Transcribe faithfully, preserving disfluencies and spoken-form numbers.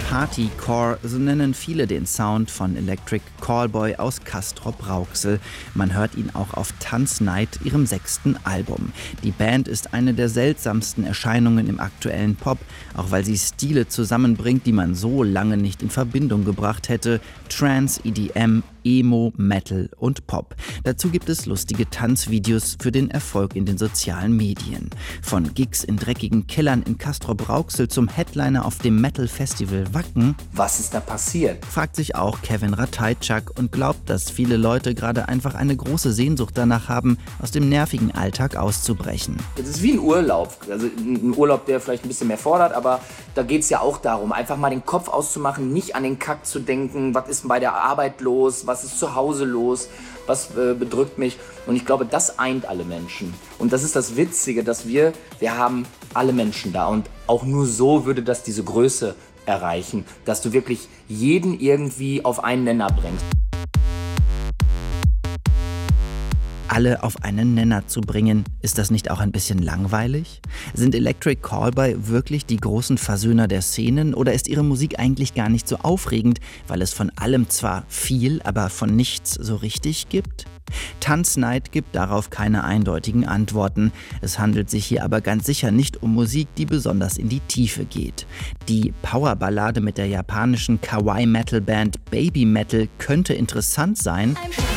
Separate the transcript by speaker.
Speaker 1: Partycore, so nennen viele den Sound von Electric Callboy aus Castrop-Rauxel. Man hört ihn auch auf Tanznight, ihrem sechsten Album. Die Band ist eine der seltsamsten Erscheinungen im aktuellen Pop, auch weil sie Stile zusammenbringt, die man so lange nicht in Verbindung gebracht hätte. Trance, E D M, Emo, Metal und Pop. Dazu gibt es lustige Tanzvideos für den Erfolg in den sozialen Medien. Von Gigs in dreckigen Kellern in Castrop-Rauxel zum Headliner auf dem Metal-Festival Wacken.
Speaker 2: Was ist da passiert?
Speaker 1: Fragt sich auch Kevin Ratajczak und glaubt, dass viele Leute gerade einfach eine große Sehnsucht danach haben, aus dem nervigen Alltag auszubrechen.
Speaker 2: Das ist wie ein Urlaub. Also ein Urlaub, der vielleicht ein bisschen mehr fordert, aber da geht es ja auch darum, einfach mal den Kopf auszumachen, nicht an den Kack zu denken, was ist bei der Arbeit los, was ist zu Hause los, was äh, bedrückt mich. Und ich glaube, das eint alle Menschen. Und das ist das Witzige, dass wir, wir haben alle Menschen da. Und auch nur so würde das diese Größe erreichen, dass du wirklich jeden irgendwie auf einen Nenner bringst.
Speaker 1: Alle auf einen Nenner zu bringen, ist das nicht auch ein bisschen langweilig? Sind Electric Callboy wirklich die großen Versöhner der Szenen oder ist ihre Musik eigentlich gar nicht so aufregend, weil es von allem zwar viel, aber von nichts so richtig gibt? Tanznight gibt darauf keine eindeutigen Antworten. Es handelt sich hier aber ganz sicher nicht um Musik, die besonders in die Tiefe geht. Die Powerballade mit der japanischen Kawaii-Metal-Band Baby Metal könnte interessant sein.